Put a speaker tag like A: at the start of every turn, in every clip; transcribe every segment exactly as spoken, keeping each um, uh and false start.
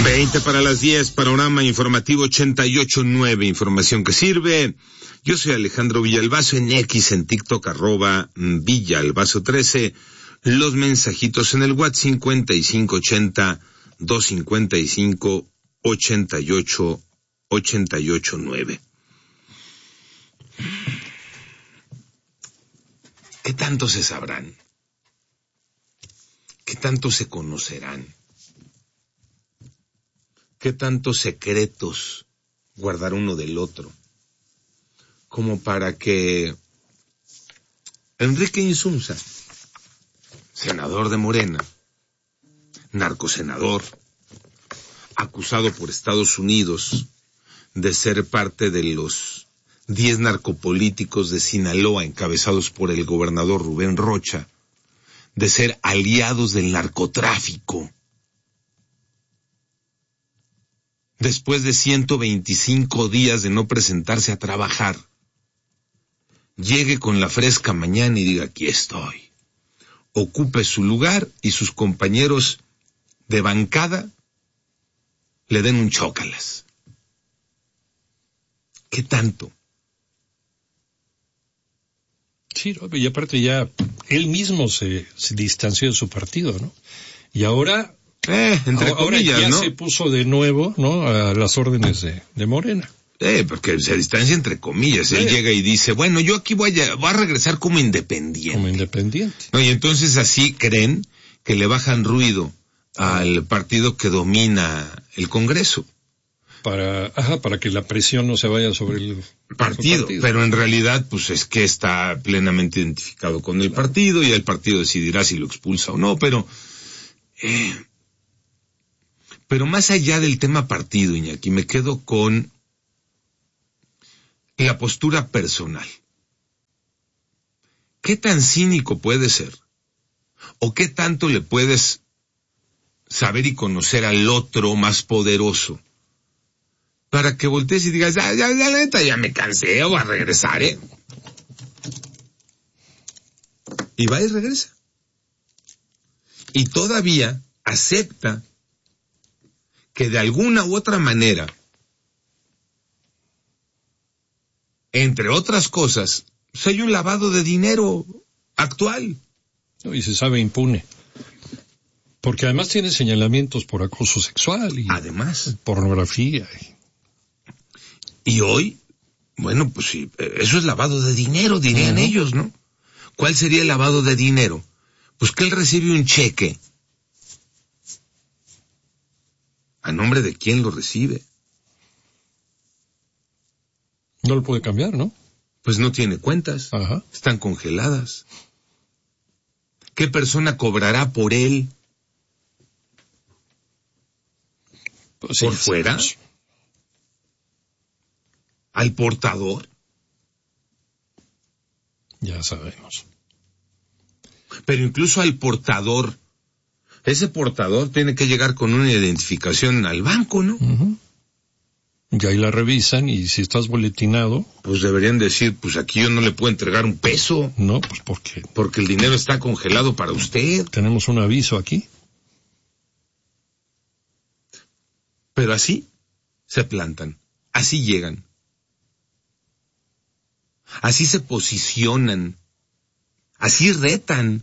A: veinte para las diez, panorama informativo ochenta y ocho punto nueve, información que sirve. Yo soy Alejandro Villalbazo, en X, en TikTok, arroba Villalbazo trece. Los mensajitos en el WhatsApp cincuenta y cinco ochenta, doscientos cincuenta y cinco, ochenta y ocho, ochenta y ocho nueve. ¿Qué tanto se sabrán? ¿Qué tanto se conocerán? ¿Qué tantos secretos guardar uno del otro? Como para que Enrique Insunza, senador de Morena, narcosenador, acusado por Estados Unidos de ser parte de los diez narcopolíticos de Sinaloa encabezados por el gobernador Rubén Rocha, de ser aliados del narcotráfico, después de ciento veinticinco días de no presentarse a trabajar, llegue con la fresca mañana y diga: aquí estoy, ocupe su lugar y sus compañeros de bancada le den un chócalas. ¿Qué tanto?
B: Sí, ¿no? Y aparte ya él mismo se, se distanció de su partido, ¿no? Y ahora,
A: eh, entre
B: ahora
A: comillas,
B: ya
A: ¿no?
B: se puso de nuevo, ¿no?, a las órdenes de, de Morena.
A: Eh, porque se distancia entre comillas. Él
B: eh.
A: llega y dice: bueno, yo aquí voy a, voy a regresar como independiente.
B: Como independiente.
A: No, y entonces así creen que le bajan ruido al partido que domina el Congreso.
B: Para, ajá, para que la presión no se vaya sobre el
A: partido,
B: partido.
A: Pero en realidad, pues es que está plenamente identificado con el partido y el partido decidirá si lo expulsa o no, pero, eh, pero más allá del tema partido, Iñaki, me quedo con la postura personal. ¿Qué tan cínico puede ser? ¿O qué tanto le puedes saber y conocer al otro más poderoso para que voltees y digas: ya, ya, ya, la neta, ya me cansé, voy a regresar, eh? Y va y regresa. Y todavía acepta que de alguna u otra manera, entre otras cosas, pues hay un lavado de dinero actual.
B: Y se sabe impune. Porque además tiene señalamientos por acoso sexual y
A: además
B: pornografía. Y...
A: y hoy, bueno, pues sí, eso es lavado de dinero, dirían uh-huh. ellos, ¿no? ¿Cuál sería el lavado de dinero? Pues que él recibe un cheque. ¿A nombre de quién lo recibe?
B: No lo puede cambiar, ¿no?
A: Pues no tiene cuentas.
B: Ajá.
A: Están congeladas. ¿Qué persona cobrará por él?
B: Pues sí,
A: ¿Por fuera?
B: Sabemos.
A: ¿Al portador?
B: Ya sabemos.
A: Pero incluso al portador, ese portador tiene que llegar con una identificación al banco, ¿no?
B: Uh-huh. Y ahí la revisan y si estás boletinado...
A: Pues deberían decir: pues aquí yo no le puedo entregar un peso.
B: No, pues ¿por qué?
A: Porque el dinero está congelado para usted.
B: Tenemos un aviso aquí.
A: Pero así se plantan, así llegan, así se posicionan, así retan.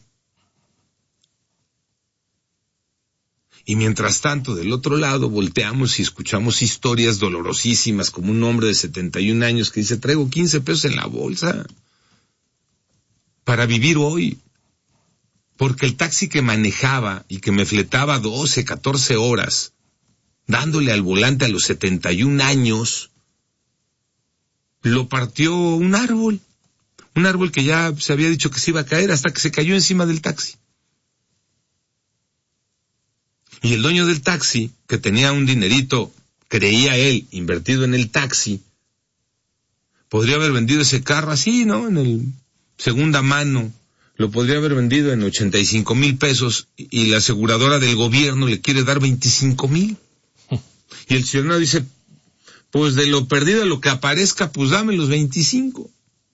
A: Y mientras tanto, del otro lado, volteamos y escuchamos historias dolorosísimas, como un hombre de setenta y un años que dice: traigo quince pesos en la bolsa para vivir hoy, porque el taxi que manejaba y que me fletaba doce, catorce horas, dándole al volante a los setenta y un años, lo partió un árbol, un árbol que ya se había dicho que se iba a caer hasta que se cayó encima del taxi. Y el dueño del taxi, que tenía un dinerito, creía él, invertido en el taxi, podría haber vendido ese carro así, ¿no? En el segunda mano, lo podría haber vendido en ochenta y cinco mil pesos y la aseguradora del gobierno le quiere dar veinticinco mil. Y el ciudadano dice: pues de lo perdido, lo que aparezca, pues dame los veinticinco.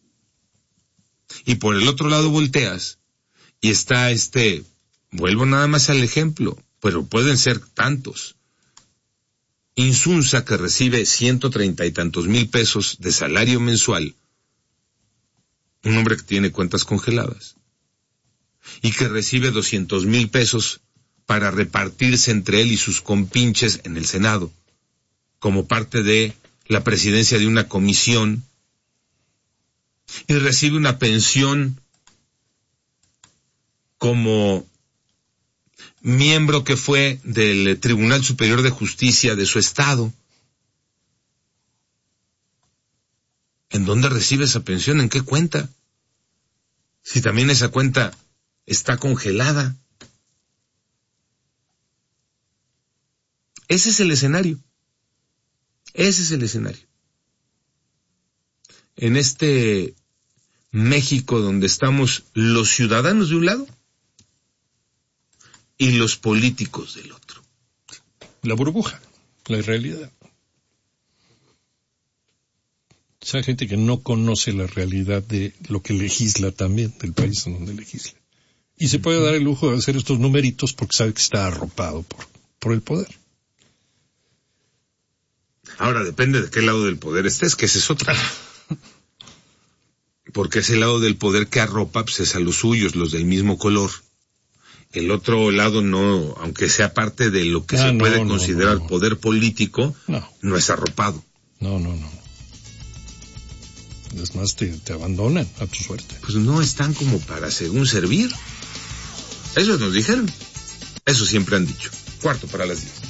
A: Y por el otro lado volteas y está este, vuelvo nada más al ejemplo, pero pueden ser tantos, Insunza, que recibe ciento treinta y tantos mil pesos de salario mensual, un hombre que tiene cuentas congeladas, y que recibe doscientos mil pesos para repartirse entre él y sus compinches en el Senado, como parte de la presidencia de una comisión, y recibe una pensión como miembro que fue del Tribunal Superior de Justicia de su estado. ¿En dónde recibe esa pensión? ¿En qué cuenta? Si también esa cuenta está congelada. Ese es el escenario. Ese es el escenario. En este México donde estamos los ciudadanos de un lado y los políticos del otro.
B: La burbuja, la irrealidad. Esa gente que no conoce la realidad de lo que legisla también, del país en donde legisla. Y se puede dar el lujo de hacer estos numeritos porque sabe que está arropado por, por el poder.
A: Ahora depende de qué lado del poder estés, que ese es otro. Porque ese lado del poder que arropa, pues es a los suyos, los del mismo color. El otro lado no, aunque sea parte de lo que ah, se no, puede no, considerar no, no. poder político, no. no es arropado.
B: No, no, no. Es más, te, te abandonan a tu suerte.
A: Pues no están como para según servir. Eso nos dijeron. Eso siempre han dicho. Cuarto para las diez.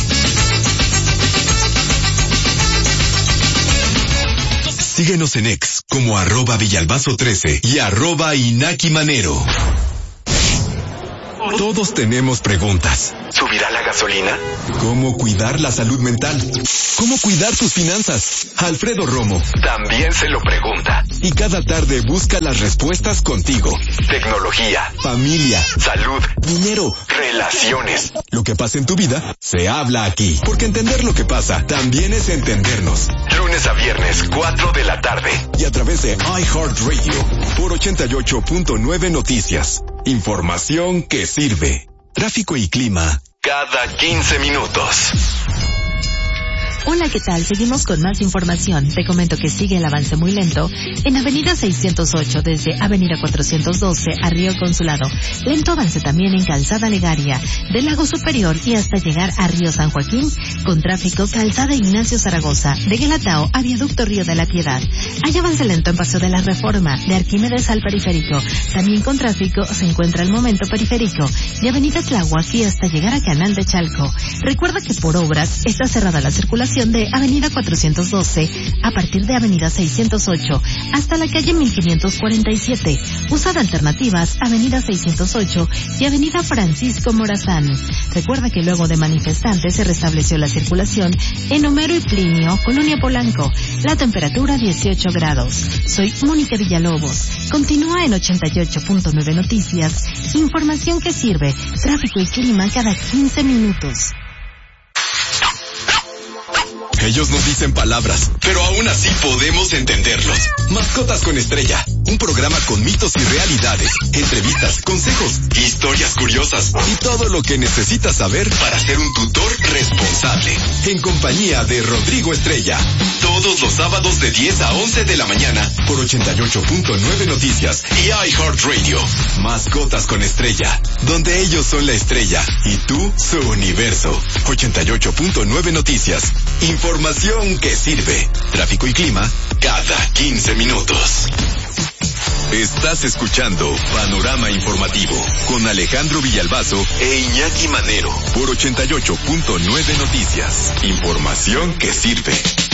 C: Síguenos en X como arroba Villalbazo trece y arroba Inaki Manero. Todos tenemos preguntas. ¿Subirá la gasolina? ¿Cómo cuidar la salud mental? ¿Cómo cuidar tus finanzas? Alfredo Romo también se lo pregunta. Y cada tarde busca las respuestas contigo. Tecnología, familia, salud, dinero, relaciones. Lo que pasa en tu vida, se habla aquí. Porque entender lo que pasa, también es entendernos. Lunes a viernes, cuatro de la tarde. Y a través de iHeartRadio, por ochenta y ocho punto nueve Noticias. Información que sirve. Tráfico y clima cada quince minutos.
D: Hola, ¿qué tal? Seguimos con más información. Te comento que sigue el avance muy lento en Avenida seiscientos ocho desde Avenida cuatrocientos doce a Río Consulado. Lento avance también en Calzada Legaria, del Lago Superior y hasta llegar a Río San Joaquín, con tráfico Calzada Ignacio Zaragoza, de Guelatao a Viaducto Río de la Piedad. Hay avance lento en Paseo de la Reforma, de Arquímedes al Periférico. También con tráfico se encuentra el Momento Periférico y Avenida Tláhuac y hasta llegar a Canal de Chalco. Recuerda que por obras está cerrada la circulación de Avenida cuatrocientos doce a partir de Avenida seiscientos ocho hasta la calle mil quinientos cuarenta y siete. Usa de alternativas Avenida seiscientos ocho y Avenida Francisco Morazán. Recuerda que luego de manifestantes se restableció la circulación en Homero y Plinio, Colonia Polanco. La temperatura dieciocho grados. Soy Mónica Villalobos. Continúa en ochenta y ocho punto nueve Noticias. Información que sirve. Tráfico y clima cada quince minutos.
C: Ellos nos dicen palabras, pero aún así podemos entenderlos. Mascotas con Estrella, un programa con mitos y realidades, entrevistas, consejos, historias curiosas y todo lo que necesitas saber para ser un tutor responsable. En compañía de Rodrigo Estrella, todos los sábados de diez a once de la mañana por ochenta y ocho punto nueve Noticias y iHeartRadio. Mascotas con Estrella, donde ellos son la estrella y tú su universo. ochenta y ocho punto nueve Noticias. Información que sirve. Tráfico y clima cada quince minutos. Estás escuchando Panorama Informativo con Alejandro Villalbazo e Iñaki Manero por ochenta y ocho punto nueve Noticias. Información que sirve.